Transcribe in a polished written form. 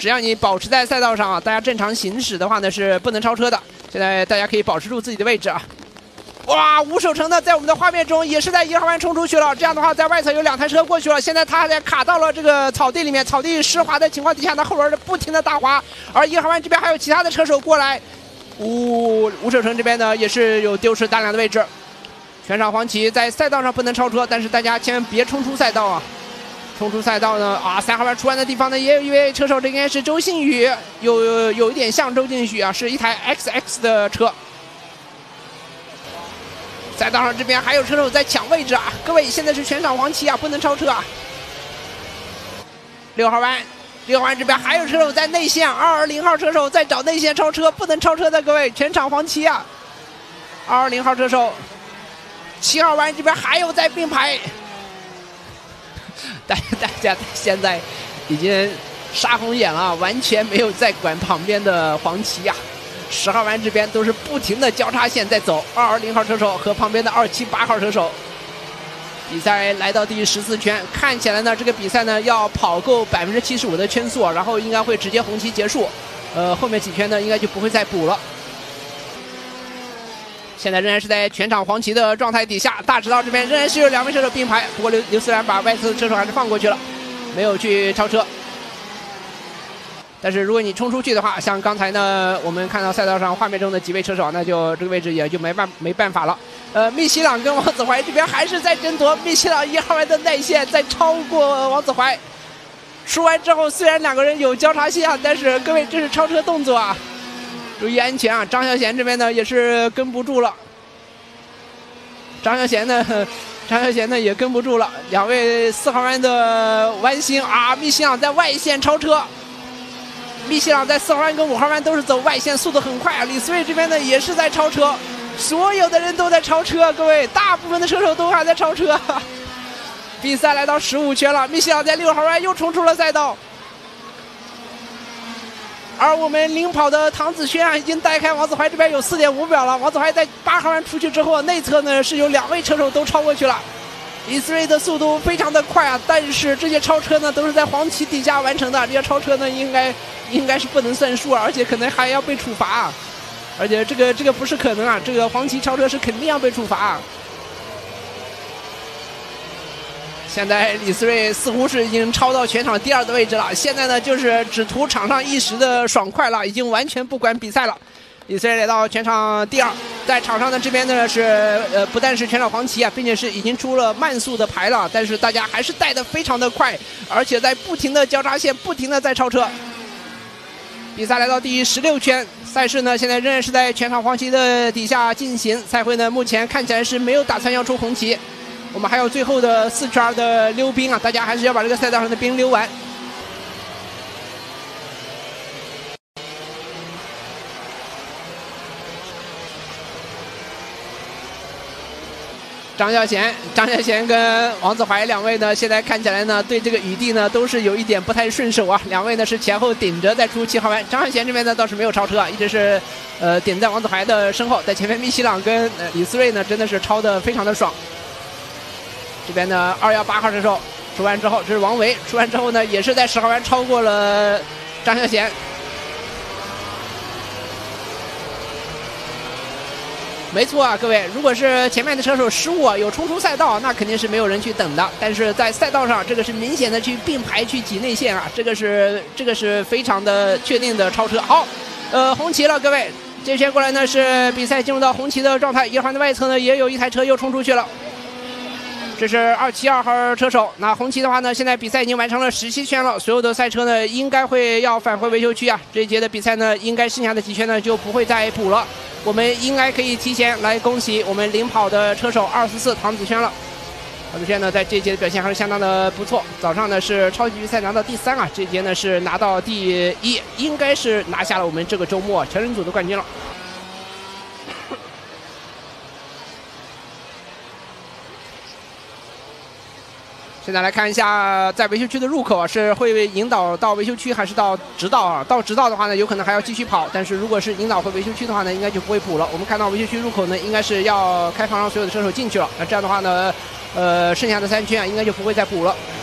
只要你保持在赛道上啊，大家正常行驶的话呢是不能超车的。现在大家可以保持住自己的位置啊。哇，吴守成呢，在我们的画面中也是在1号弯冲出去了。这样的话，在外侧有2台车过去了，现在他还在卡到了这个草地里面，草地湿滑的情况底下呢，后轮不停的打滑。而1号弯这边还有其他的车手过来，吴守成这边呢也是有丢失大量的位置。全场黄旗在赛道上不能超车，但是大家千万别冲出赛道啊！冲出赛道呢啊，3号弯出弯的地方呢也有一位车手，这应该是周信宇，有一点像周信宇啊，是一台 XX 的车。赛道上这边还有车手在抢位置啊！各位，现在是全场黄旗啊，不能超车啊！6号弯这边还有车手在内线，220号车手在找内线超车，不能超车的各位，全场黄旗啊！220号车手，7号弯这边还有在并排，大家现在已经杀红眼了，完全没有在管旁边的黄旗呀。10号弯这边都是不停的交叉线在走，220号车手和旁边的278号车手。比赛来到第14圈，看起来呢这个比赛呢要跑够75%的圈速，然后应该会直接红旗结束。后面几圈呢应该就不会再补了。现在仍然是在全场黄旗的状态底下，大直道这边仍然是有2位车手并排，不过刘思然把外侧的车手还是放过去了，没有去超车。但是如果你冲出去的话，像刚才呢，我们看到赛道上画面中的几位车手，那就这个位置也就没办法了。密西朗跟王子怀这边还是在争夺，密西朗1号弯的内线在超过王子怀。出弯之后，虽然2个人有交叉线啊，但是各位这是超车动作啊，注意安全啊！张孝贤这边呢也是跟不住了，张孝贤呢也跟不住了。2位4号弯的弯星啊，密西朗在外线超车。密西朗在4号弯跟5号弯都是走外线，速度很快啊。李思睿这边呢也是在超车，所有的人都在超车，各位，大部分的车手都还在超车。比赛来到15圈了，密西朗在6号弯又冲出了赛道，而我们领跑的唐子轩啊已经带开王子怀这边有4.5秒了。王子怀在8号弯出去之后，内侧呢是有2位车手都超过去了。李思睿的速度非常的快啊，但是这些超车呢都是在黄旗底下完成的，这些超车呢应该是不能算数啊，而且可能还要被处罚啊，而且这个不是可能啊，这个黄旗超车是肯定要被处罚啊。现在李思睿似乎是已经超到全场第2的位置了，现在呢就是只图场上一时的爽快了，已经完全不管比赛了。李思睿来到全场第2，在场上的这边呢是不但是全场黄旗啊，并且是已经出了慢速的牌了，但是大家还是带得非常的快，而且在不停的交叉线，不停的在超车。比赛来到第16圈，赛事呢现在仍然是在全场黄旗的底下进行，赛会呢目前看起来是没有打算要出红旗，我们还有最后的4圈的溜冰啊，大家还是要把这个赛道上的冰溜完。张孝贤跟王子怀2位呢，现在看起来呢，对这个雨地呢都是有一点不太顺手啊。2位呢是前后顶着在出7号弯，张孝贤这边呢倒是没有超车啊，一直是顶在王子怀的身后，在前面密西朗跟李思睿呢真的是超的非常的爽。这边呢218号车手出弯之后，这是王维出弯之后呢也是在10号弯超过了张孝贤。没错啊，各位，如果是前面的车手失误啊，有冲出赛道，那肯定是没有人去等的。但是在赛道上，这个是明显的去并排去挤内线啊，这个是非常的确定的超车。好，红旗了，各位，这圈过来呢是比赛进入到红旗的状态，1号弯的外侧呢也有一台车又冲出去了。这是272号车手。那红旗的话呢，现在比赛已经完成了17圈了，所有的赛车呢应该会要返回维修区啊。这一节的比赛呢，应该剩下的几圈呢就不会再补了。我们应该可以提前来恭喜我们领跑的车手244唐子轩了。唐子轩呢，在这一节的表现还是相当的不错。早上呢是超级预赛拿到第3啊，这一节呢是拿到第1，应该是拿下了我们这个周末成人组的冠军了。现在来看一下，在维修区的入口啊，是会引导到维修区还是到直道啊？到直道的话呢，有可能还要继续跑，但是如果是引导回维修区的话呢，应该就不会补了。我们看到维修区入口呢，应该是要开放让所有的车手进去了。那这样的话呢，剩下的3圈啊，应该就不会再补了。